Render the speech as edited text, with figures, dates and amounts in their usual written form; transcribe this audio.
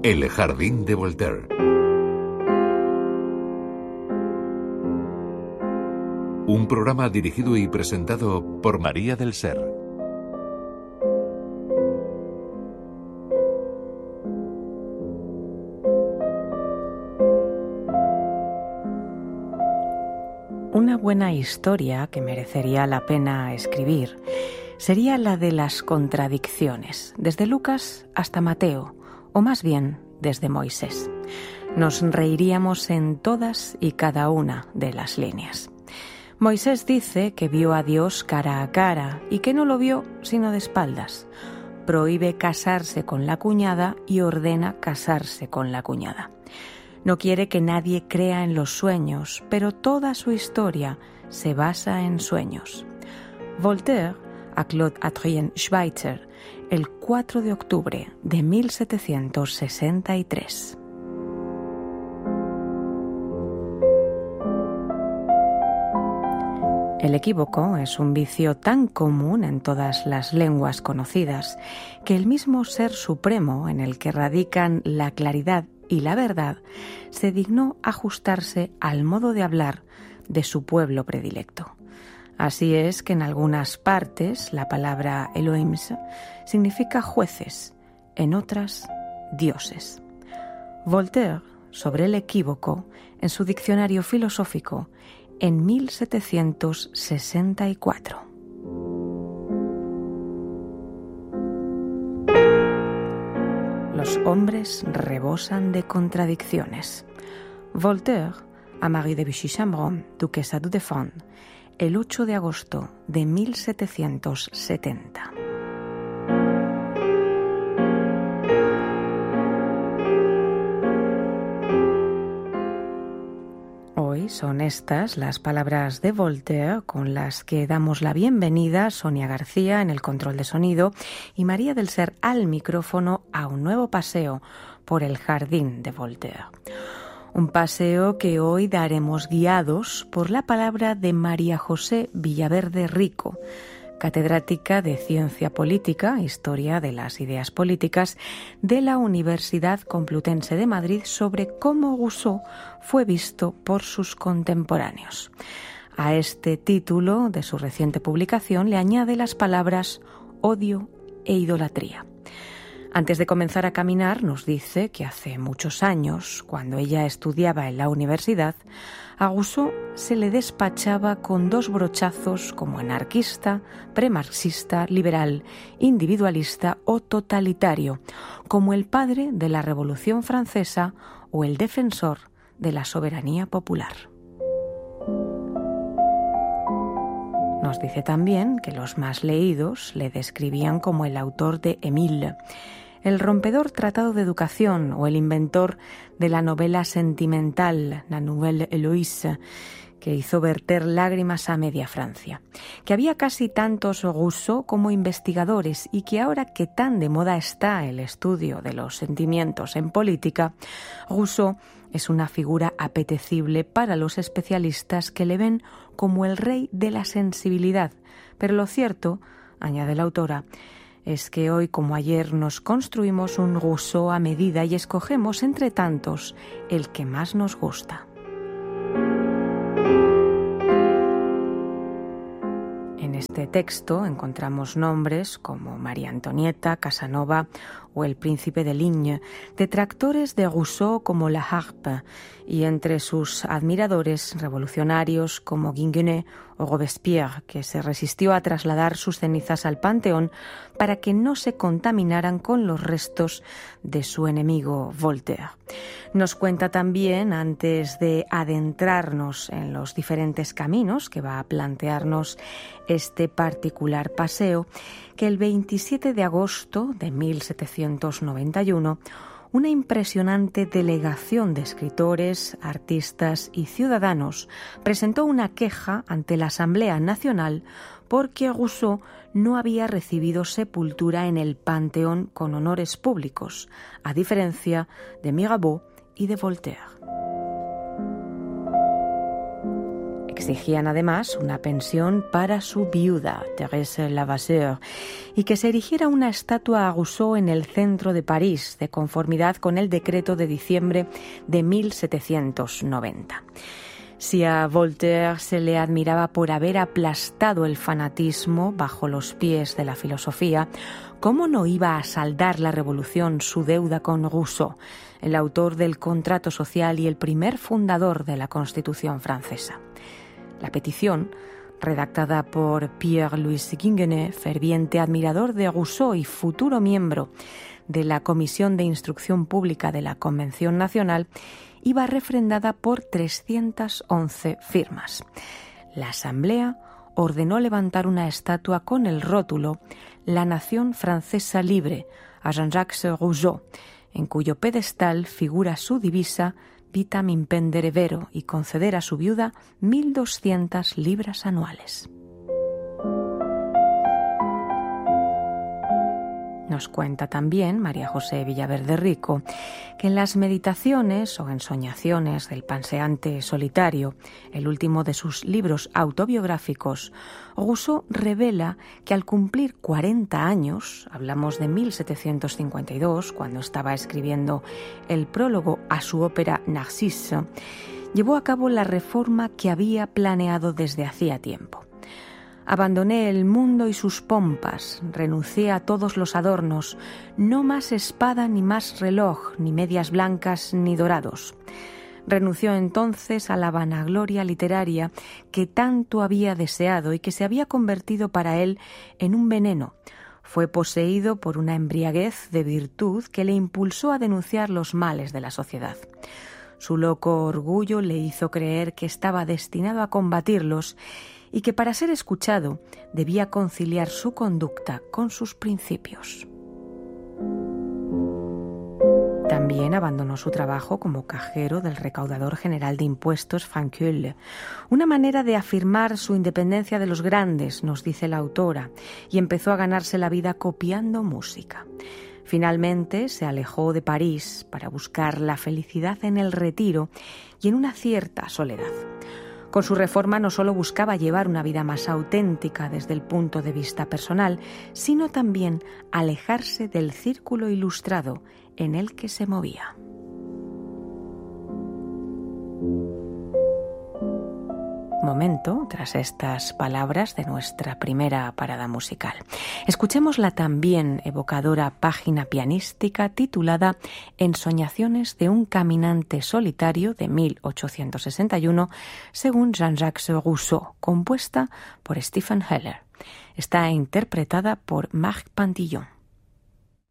El jardín de Voltaire. Un programa dirigido y presentado por María del Ser. Una buena historia que merecería la pena escribir sería la de las contradicciones, desde Lucas hasta Mateo, o más bien desde Moisés. Nos reiríamos en todas y cada una de las líneas. Moisés dice que vio a Dios cara a cara y que no lo vio sino de espaldas. Prohíbe casarse con la cuñada y ordena casarse con la cuñada. No quiere que nadie crea en los sueños, pero toda su historia se basa en sueños. Voltaire, a Claude Adrien Schweitzer, el 4 de octubre de 1763. El equívoco es un vicio tan común en todas las lenguas conocidas que el mismo Ser Supremo, en el que radican la claridad y la verdad, se dignó ajustarse al modo de hablar de su pueblo predilecto. Así es que en algunas partes la palabra Elohim significa jueces, en otras dioses. Voltaire, sobre el equívoco, en su diccionario filosófico, en 1764. Los hombres rebosan de contradicciones. Voltaire, a Marie de Vichy-Chambron, duquesa du Deffand, el 8 de agosto de 1770. Hoy son estas las palabras de Voltaire con las que damos la bienvenida a Sonia García en el control de sonido y María del Ser al micrófono a un nuevo paseo por el jardín de Voltaire. Un paseo que hoy daremos guiados por la palabra de María José Villaverde Rico, catedrática de Ciencia Política, Historia de las Ideas Políticas, de la Universidad Complutense de Madrid, sobre cómo Rousseau fue visto por sus contemporáneos. A este título de su reciente publicación le añade las palabras odio e idolatría. Antes de comenzar a caminar, nos dice que hace muchos años, cuando ella estudiaba en la universidad, a Rousseau se le despachaba con dos brochazos como anarquista, premarxista, liberal, individualista o totalitario, como el padre de la Revolución Francesa o el defensor de la soberanía popular. Nos dice también que los más leídos le describían como el autor de Émile, el rompedor tratado de educación o el inventor de la novela sentimental, la Nouvelle Héloïse, que hizo verter lágrimas a media Francia, que había casi tantos Rousseau como investigadores y que ahora que tan de moda está el estudio de los sentimientos en política, Rousseau es una figura apetecible para los especialistas que le ven como el rey de la sensibilidad. Pero lo cierto, añade la autora, es que hoy como ayer nos construimos un Rousseau a medida y escogemos entre tantos el que más nos gusta. En este texto encontramos nombres como María Antonieta, Casanova o el príncipe de Ligne, detractores de Rousseau como La Harpe, y entre sus admiradores revolucionarios como Ginguené o Robespierre, que se resistió a trasladar sus cenizas al Panteón para que no se contaminaran con los restos de su enemigo Voltaire. Nos cuenta también, antes de adentrarnos en los diferentes caminos que va a plantearnos este particular paseo, que el 27 de agosto de 1791 una impresionante delegación de escritores, artistas y ciudadanos presentó una queja ante la Asamblea Nacional porque Rousseau no había recibido sepultura en el Panteón con honores públicos, a diferencia de Mirabeau y de Voltaire. exigían además una pensión para su viuda, Thérèse Levasseur, y que se erigiera una estatua a Rousseau en el centro de París, de conformidad con el decreto de diciembre de 1790. Si a Voltaire se le admiraba por haber aplastado el fanatismo bajo los pies de la filosofía, ¿cómo no iba a saldar la revolución su deuda con Rousseau, el autor del contrato social y el primer fundador de la Constitución francesa? La petición, redactada por Pierre-Louis Ginguené, ferviente admirador de Rousseau y futuro miembro de la Comisión de Instrucción Pública de la Convención Nacional, iba refrendada por 311 firmas. La Asamblea ordenó levantar una estatua con el rótulo «La Nación Francesa Libre» a Jean-Jacques Rousseau, en cuyo pedestal figura su divisa «Vitam impendere vero» y conceder a su viuda 1.200 libras anuales. Nos cuenta también María José Villaverde Rico que en las meditaciones o ensoñaciones del panseante solitario, el último de sus libros autobiográficos, Rousseau revela que al cumplir 40 años, hablamos de 1752, cuando estaba escribiendo el prólogo a su ópera Narcisse, llevó a cabo la reforma que había planeado desde hacía tiempo. Abandoné el mundo y sus pompas, renuncié a todos los adornos, no más espada ni más reloj, ni medias blancas ni dorados. Renunció entonces a la vanagloria literaria que tanto había deseado y que se había convertido para él en un veneno. Fue poseído por una embriaguez de virtud que le impulsó a denunciar los males de la sociedad. Su loco orgullo le hizo creer que estaba destinado a combatirlos y que para ser escuchado debía conciliar su conducta con sus principios. También abandonó su trabajo como cajero del recaudador general de impuestos Franqueuil, una manera de afirmar su independencia de los grandes, nos dice la autora, y empezó a ganarse la vida copiando música. Finalmente se alejó de París para buscar la felicidad en el retiro y en una cierta soledad. Con su reforma no solo buscaba llevar una vida más auténtica desde el punto de vista personal, sino también alejarse del círculo ilustrado en el que se movía. Momento, tras estas palabras de nuestra primera parada musical. Escuchemos la también evocadora página pianística titulada Ensoñaciones de un caminante solitario de 1861, según Jean-Jacques Rousseau, compuesta por Stephen Heller. Está interpretada por Marc Pantillon.